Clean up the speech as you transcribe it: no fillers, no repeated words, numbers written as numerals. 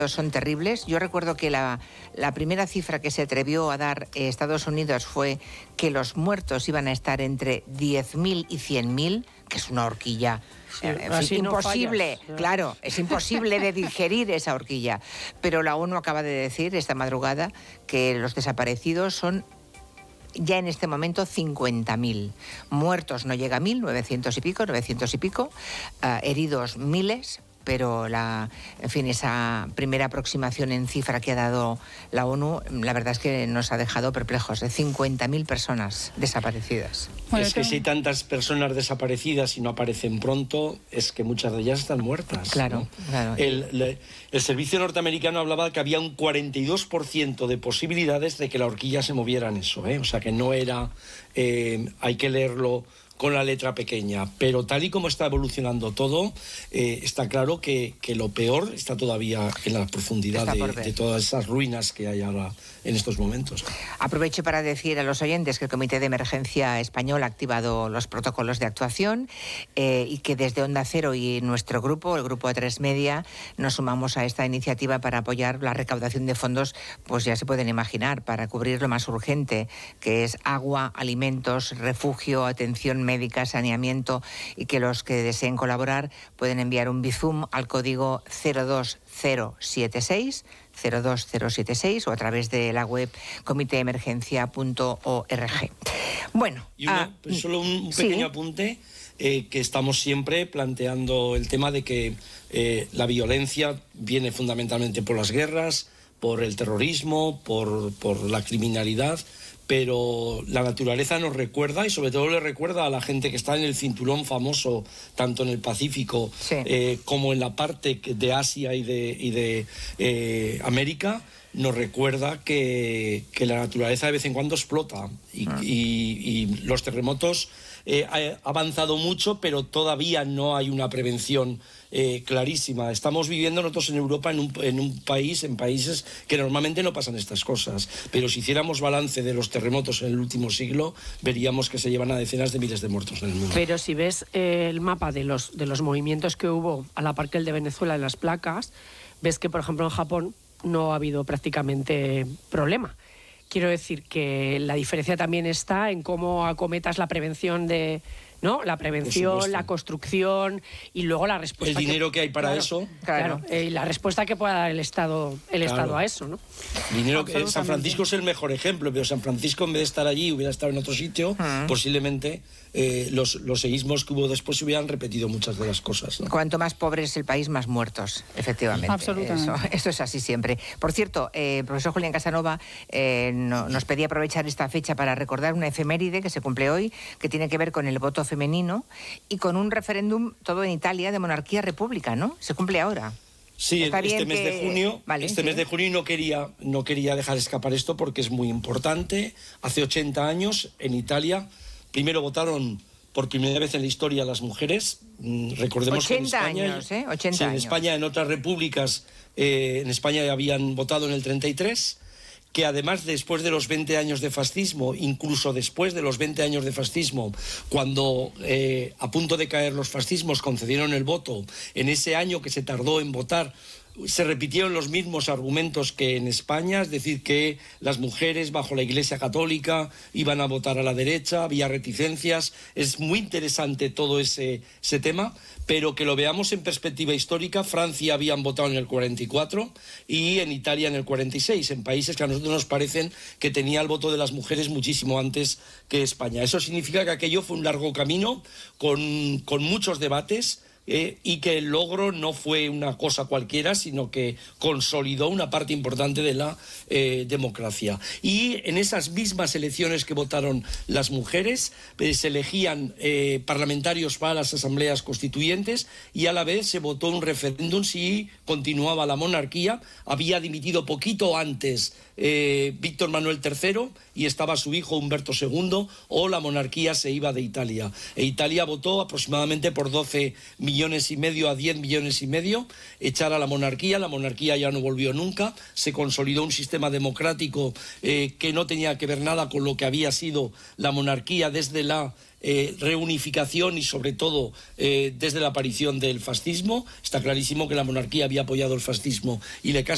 son terribles. Yo recuerdo que la primera cifra que se atrevió a dar Estados Unidos fue que los muertos iban a estar entre 10.000 y 100.000, que es una horquilla imposible, no claro, es imposible de digerir esa horquilla. Pero la ONU acaba de decir esta madrugada que los desaparecidos son ya en este momento 50.000. Muertos no llega a 1.000, 900 y pico, heridos miles. Pero esa primera aproximación en cifra que ha dado la ONU, la verdad es que nos ha dejado perplejos, de 50.000 personas desaparecidas. Bueno, es que si hay tantas personas desaparecidas y no aparecen pronto, es que muchas de ellas están muertas. Claro, ¿no? Claro. El servicio norteamericano hablaba que había un 42% de posibilidades de que la horquilla se moviera en eso, ¿eh? O sea que no era, hay que leerlo con la letra pequeña, pero tal y como está evolucionando todo, está claro que lo peor está todavía en la profundidad de todas esas ruinas que hay ahora en estos momentos. Aprovecho para decir a los oyentes que el Comité de Emergencia Español ha activado los protocolos de actuación y que desde Onda Cero y nuestro grupo, el grupo A3 Media, nos sumamos a esta iniciativa para apoyar la recaudación de fondos, pues ya se pueden imaginar, para cubrir lo más urgente, que es agua, alimentos, refugio, atención médica, saneamiento, y que los que deseen colaborar pueden enviar un Bizum al código 02076 o a través de la web comiteemergencia.org. Bueno, y solo un pequeño apunte, que estamos siempre planteando el tema de que la violencia viene fundamentalmente por las guerras, por el terrorismo, por la criminalidad, pero la naturaleza nos recuerda, y sobre todo le recuerda a la gente que está en el cinturón famoso, tanto en el Pacífico como en la parte de Asia y de América, nos recuerda que la naturaleza de vez en cuando explota y los terremotos ha avanzado mucho, pero todavía no hay una prevención clarísima. Estamos viviendo nosotros en Europa en países que normalmente no pasan estas cosas, pero si hiciéramos balance de los terremotos en el último siglo, veríamos que se llevan a decenas de miles de muertos en el mundo. Pero si ves el mapa de los movimientos que hubo a la par que el de Venezuela en las placas, ves que, por ejemplo, en Japón no ha habido prácticamente problema. Quiero decir que la diferencia también está en cómo acometas la prevención ¿no? La prevención, la construcción y luego la respuesta. El dinero que hay para eso. Claro. Y la respuesta que pueda dar el Estado a eso, ¿no? Dinero que San Francisco es el mejor ejemplo, pero San Francisco, en vez de estar allí, hubiera estado en otro sitio, posiblemente los seísmos que hubo después se hubieran repetido muchas de las cosas, ¿no? Cuanto más pobre es el país, más muertos, efectivamente. Absolutamente. Eso es así siempre. Por cierto, profesor Julián Casanova nos pedía aprovechar esta fecha para recordar una efeméride que se cumple hoy, que tiene que ver con el voto femenino y con un referéndum todo en Italia de monarquía-república, ¿no? Se cumple ahora. Sí, este mes de junio, mes de junio no quería dejar escapar esto porque es muy importante. Hace 80 años en Italia primero votaron por primera vez en la historia las mujeres. Recordemos que en España, 80 años. En España, en otras repúblicas, en España ya habían votado en el 33, que además después de los 20 años de fascismo, incluso después de los 20 años de fascismo, cuando a punto de caer los fascismos concedieron el voto, en ese año que se tardó en votar, se repitieron los mismos argumentos que en España, es decir, que las mujeres bajo la Iglesia Católica iban a votar a la derecha, había reticencias. Es muy interesante todo ese tema, pero que lo veamos en perspectiva histórica. Francia habían votado en el 44 y en Italia en el 46, en países que a nosotros nos parecen que tenía el voto de las mujeres muchísimo antes que España. Eso significa que aquello fue un largo camino con muchos debates, y que el logro no fue una cosa cualquiera, sino que consolidó una parte importante de la democracia. Y en esas mismas elecciones que votaron las mujeres, se elegían parlamentarios para las asambleas constituyentes y a la vez se votó un referéndum si continuaba la monarquía. Había dimitido poquito antes Víctor Manuel III y estaba su hijo Humberto II, o la monarquía se iba de Italia. E Italia votó aproximadamente por 12 millones y medio a 10 millones y medio echar a la monarquía ya no volvió nunca. Se consolidó un sistema democrático que no tenía que ver nada con lo que había sido la monarquía desde la reunificación y sobre todo desde la aparición del fascismo. Está clarísimo que la monarquía había apoyado el fascismo y le